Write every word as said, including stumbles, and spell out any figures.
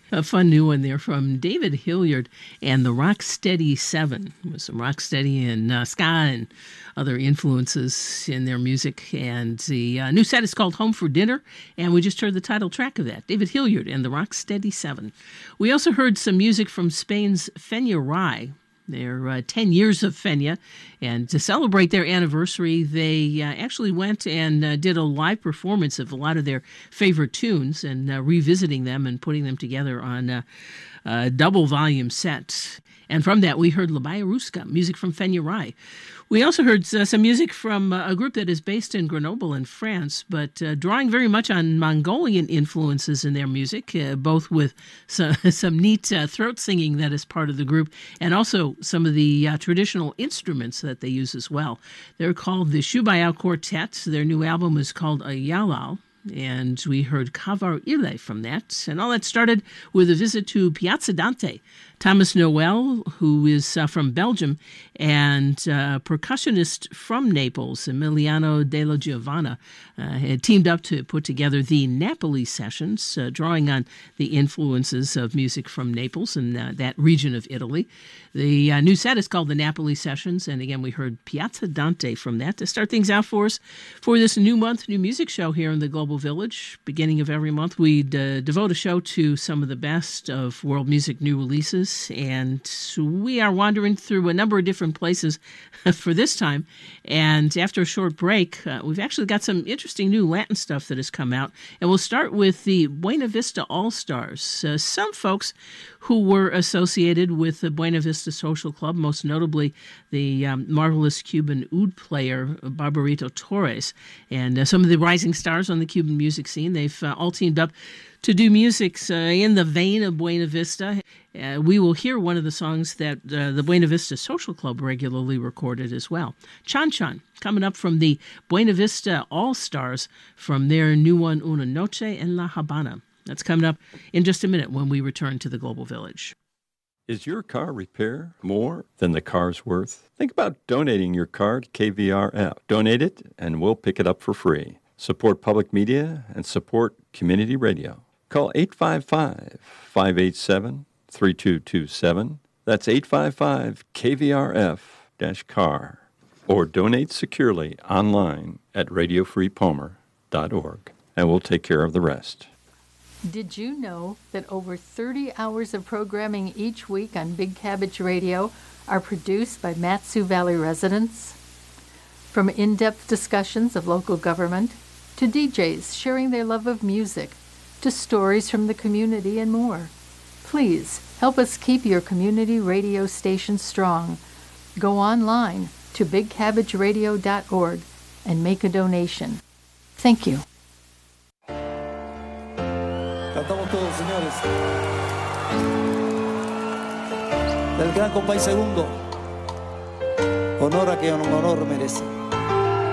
A fun new one there from David Hilliard and the Rocksteady Seven, with some rocksteady and uh, ska and other influences in their music. And the uh, new set is called Home for Dinner, and we just heard the title track of that, David Hilliard and the Rocksteady Seven. We also heard some music from Spain's Fenya Rai. They're uh, ten years of Fenya, and to celebrate their anniversary, they uh, actually went and uh, did a live performance of a lot of their favorite tunes and uh, revisiting them and putting them together on a, a double volume set. And from that, we heard La Baya Ruska, music from Fenya Rai. We also heard uh, some music from uh, a group that is based in Grenoble in France, but uh, drawing very much on Mongolian influences in their music, uh, both with some, some neat uh, throat singing that is part of the group, and also some of the uh, traditional instruments that they use as well. They're called the Shubayao Quartet. Their new album is called Ayalal. And we heard Kavar Ile from that. And all that started with a visit to Piazza Dante. Thomas Noel, who is uh, from Belgium, and uh, percussionist from Naples, Emiliano Della Giovanna, uh, had teamed up to put together the Napoli Sessions, uh, drawing on the influences of music from Naples and uh, that region of Italy. The uh, new set is called the Napoli Sessions, and again, we heard Piazza Dante from that to start things out for us for this new month, new music show here in the Global Village. Beginning of every month, we uh, devote a show to some of the best of world music new releases, and we are wandering through a number of different places for this time. And after a short break, uh, we've actually got some interesting new Latin stuff that has come out. And we'll start with the Buena Vista All-Stars. Uh, some folks who were associated with the Buena Vista Social Club, most notably the um, marvelous Cuban oud player Barbarito Torres, and uh, some of the rising stars on the Cuban music scene. They've uh, all teamed up to do music uh, in the vein of Buena Vista. Uh, we will hear one of the songs that uh, the Buena Vista Social Club regularly recorded as well. Chan Chan, coming up from the Buena Vista All-Stars from their new one, Una Noche en La Habana. That's coming up in just a minute when we return to the Global Village. Is your car repair more than the car's worth? Think about donating your car to K V R F. Donate it, and we'll pick it up for free. Support public media and support community radio. Call eight five five, five eight seven, three two two seven. That's eight five five K V R F car. Or donate securely online at radio free palmer dot org, and we'll take care of the rest. Did you know that over thirty hours of programming each week on Big Cabbage Radio are produced by Mat-Su Valley residents? From in-depth discussions of local government, to D Js sharing their love of music, to stories from the community and more. Please help us keep your community radio station strong. Go online to big cabbage radio dot org and make a donation. Thank you. Cantamos todos, señores. Del gran compay Segundo. Honor a quien honor merece.